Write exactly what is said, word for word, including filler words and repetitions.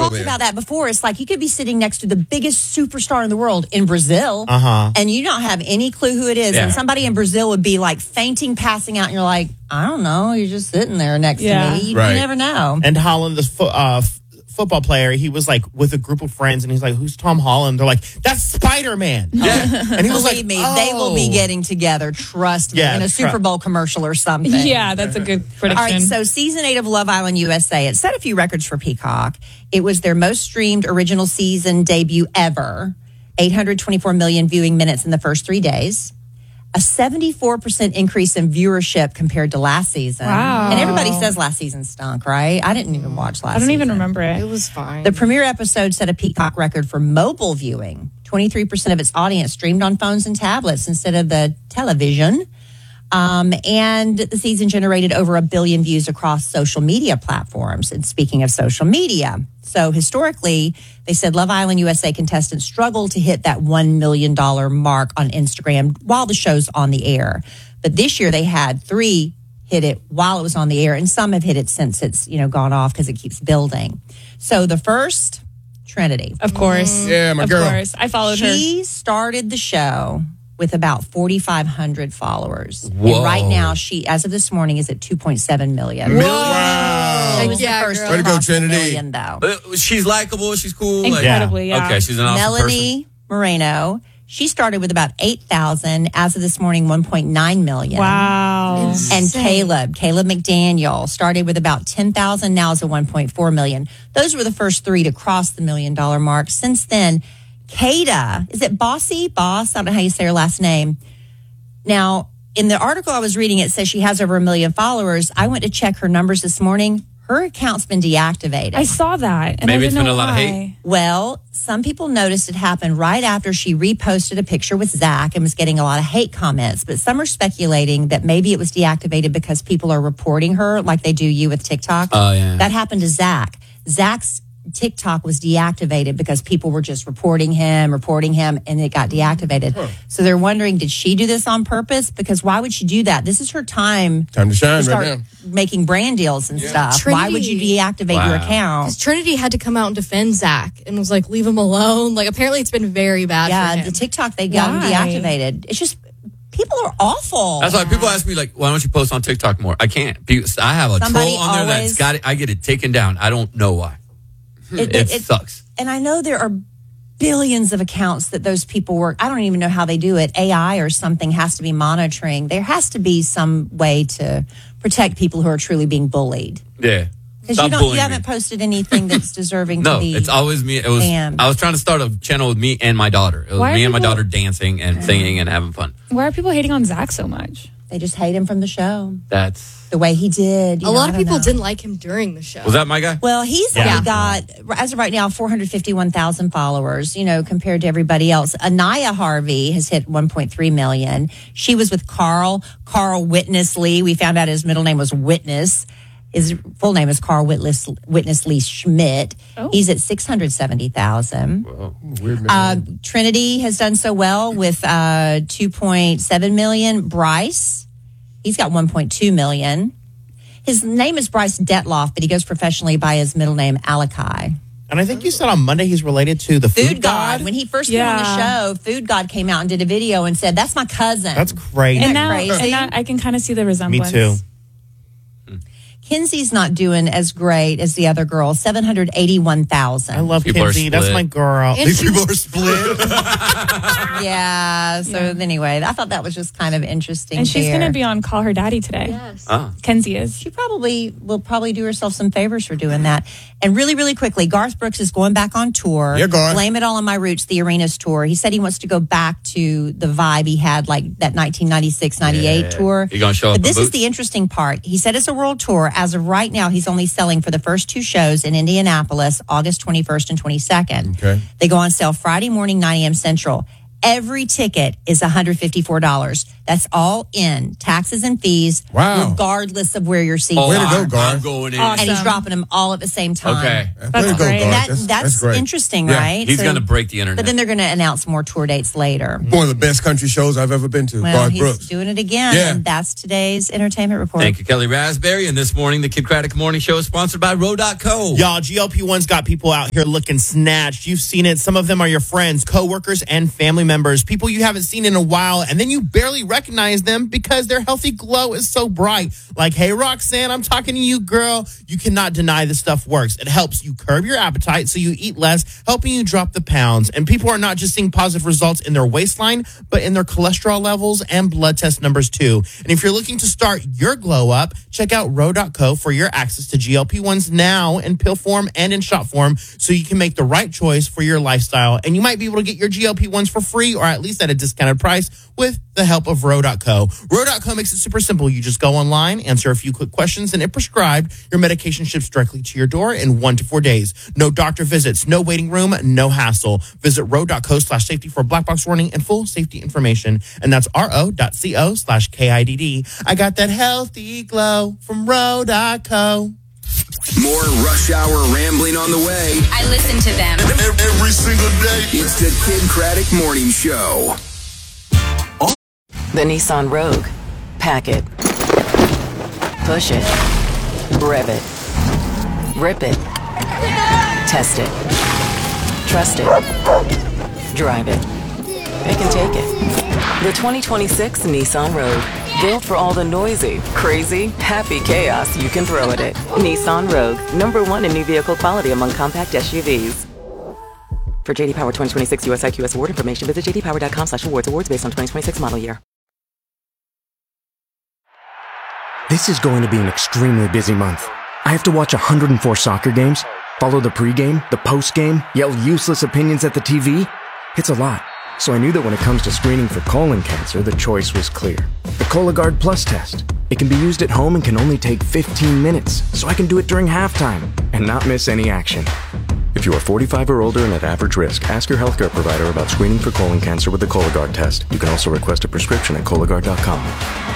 talked man. about that before. It's like you could be sitting next to the biggest superstar in the world in Brazil, Uh-huh. and you don't have any clue who it is. Yeah. And somebody in Brazil would be like fainting, passing out, and you're like, I don't know. You're just sitting there next Yeah. to me. You, Right. you never know. And Holland, the fo- uh, f- football player, he was like with a group of friends, and he's like, "Who's Tom Holland?" They're like, "That's Spider-Man." Yeah. And he was Believe like, me, oh. they will be getting together. Trust me, Yeah, in a tru- Super Bowl commercial or something. Yeah, that's a good prediction. All right, so season eight of Love Island U S A, it set a few records for Peacock. It was their most streamed original season debut ever. eight hundred twenty-four million viewing minutes in the first three days. A seventy-four percent increase in viewership compared to last season. Wow. And everybody says last season stunk, right? I didn't even watch last I don't even season. remember It it. was fine. The premiere episode set a Peacock record for mobile viewing. twenty-three percent of its audience streamed on phones and tablets instead of the television. Um, and the season generated over a billion views across social media platforms. And speaking of social media, so historically, they said Love Island U S A contestants struggled to hit that one million dollars mark on Instagram while the show's on the air. But this year they had three hit it while it was on the air, and some have hit it since it's, you know, gone off because it keeps building. So the first, Trinity. Of course. Yeah, my of girl. course. I followed her. She started the show with about forty-five hundred followers. Whoa. And right now, she, as of this morning, is at two point seven million. Wow. She was Yeah, the first girl. to Way to go, cross the Trinity. million, though. Uh, She's likable. She's cool. Like, Incredibly, yeah. Okay, she's an awesome Melanie Moreno, she started with about eight thousand. As of this morning, one point nine million. Wow. And Caleb, Caleb McDaniel, started with about ten thousand, now is at one point four million. Those were the first three to cross the million dollar mark. Since then, Kada, is it Bossy? Boss? I don't know how you say her last name. Now, in the article I was reading, it says she has over a million followers. I went to check her numbers this morning. Her account's been deactivated. I saw that. And Maybe I it's didn't been know a lot of why. hate. Well, some people noticed it happened right after she reposted a picture with Zach and was getting a lot of hate comments. But some are speculating that maybe it was deactivated because people are reporting her like they do you with TikTok. Oh, yeah. That happened to Zach. Zach's TikTok was deactivated because people were just reporting him, reporting him, and it got deactivated. So they're wondering, did she do this on purpose? Because why would she do that? This is her time Time to shine to right start now. making brand deals and stuff. Why would you Trinity. deactivate your Wow. account? Because Trinity had to come out and defend Zach and was like, leave him alone. Like, apparently it's been very bad for Yeah, him. the TikTok, they got them Why? deactivated. It's just, people are awful. That's why people ask me, like, why don't you post on TikTok more? I can't. Because I have a Somebody troll on there that's always- got it. I get it taken down. I don't know why. It, It, sucks. And I know there are billions of accounts that those people work. I don't even know how they do it. A I or something has to be monitoring. There has to be some way to protect people who are truly being bullied. Yeah. Because Stop you don't, bullying you haven't me. posted anything that's deserving No, to be. it's always me. It was. banned. I was trying to start a channel with me and my daughter. It was Why are me and my people- daughter dancing and singing and having fun. Why are people hating on Zach so much? They just hate him from the show, That's. the way he did. you a know, lot I of don't people know. didn't like him during the show. Was that my guy? Well, he's Yeah. only got, as of right now, four hundred fifty-one thousand followers, you know, compared to everybody else. Anaya Harvey has hit one point three million. She was with Carl, Carl Witness Lee. We found out his middle name was Witness. His full name is Carl Witness, Witness Lee Schmidt. Oh. He's at six hundred seventy thousand. Weird Uh, man. Trinity has done so well with uh, two point seven million. Bryce, he's got one point two million. His name is Bryce Detloff, but he goes professionally by his middle name, Alakai. And I think you said on Monday he's related to the food, Food God. When he first came on the Yeah. show, Food God came out and did a video and said, "That's my cousin." That's crazy. Isn't And that now, crazy? and that, I can kind of see the Me resemblance. too. Kinsey's not doing as great as the other girl, seven hundred eighty-one thousand. I love People are Kinsey. That's split. my girl. And These she people are split. Yeah. So anyway, I thought that was just kind of interesting. And she's there. going to be on Call Her Daddy today. Yes. Ah. Kenzie is. She probably will probably do herself some favors for doing that. And really, really quickly, Garth Brooks is going back on tour. Yeah, Garth. Blame It All on My Roots, the Arenas tour. He said he wants to go back to the vibe he had, like that nineteen ninety-six ninety-eight Yeah. tour. You gonna show up But in this is boots? the interesting part. He said it's a world tour. As of right now, he's only selling for the first two shows in Indianapolis, August twenty-first and twenty-second. Okay. They go on sale Friday morning, nine a.m. Central. Every ticket is one hundred fifty-four dollars. That's all in taxes and fees, Wow. regardless of where you're seated. Oh, Way to go, I'm, Garth. I'm going in. Awesome. And he's dropping them all at the same time. Okay. Way to go, great. Garth. That, That's, that's, that's great. interesting, Yeah. right? He's So- going to break the internet. But then they're going to announce more tour dates later. One of the best country shows I've ever been to. Well, Garth he's Brooks. doing it again, Yeah. and that's today's entertainment report. Thank you, Kelly Raspberry. And this morning, the Kid Craddock Morning Show is sponsored by Row dot co. Y'all, G L P one's got people out here looking snatched. You've seen it. Some of them are your friends, coworkers, and family members. People you haven't seen in a while, and then you barely recognize them because their healthy glow is so bright. Like, hey, Roxanne, I'm talking to you, girl. You cannot deny this stuff works. It helps you curb your appetite so you eat less, helping you drop the pounds. And people are not just seeing positive results in their waistline, but in their cholesterol levels and blood test numbers too. And if you're looking to start your glow up, check out Row dot co for your access to G L P ones now in pill form and in shot form so you can make the right choice for your lifestyle. And you might be able to get your G L P ones for free or at least at a discounted price with the help of Row dot co. Row dot co makes it super simple. You just go online, answer a few quick questions, and if prescribed, your medication ships directly to your door in one to four days. No doctor visits, no waiting room, no hassle. Visit row dot co slash safety for black box warning and full safety information. And that's ro.co slash K-I-D-D. I got that healthy glow from Row dot co. More Rush Hour rambling on the way. I listen to them. Every single day. It's the Kid Craddock Morning Show. The Nissan Rogue. Pack it. Push it. Rev it. Rip it. Test it. Trust it. Drive it. It can take it. The twenty twenty-six Nissan Rogue. Built for all the noisy, crazy, happy chaos you can throw at it. Nissan Rogue. Number one in new vehicle quality among compact S U Vs. For J D Power twenty twenty-six U S I Q S award information, visit j d power dot com slash awards. Awards based on twenty twenty-six model year. This is going to be an extremely busy month. I have to watch one hundred four soccer games, follow the pregame, the postgame, yell useless opinions at the T V. It's a lot. So I knew that when it comes to screening for colon cancer, the choice was clear. The Cologuard Plus test. It can be used at home and can only take fifteen minutes, so I can do it during halftime and not miss any action. If you are forty-five or older and at average risk, ask your healthcare provider about screening for colon cancer with the Cologuard test. You can also request a prescription at Cologuard dot com.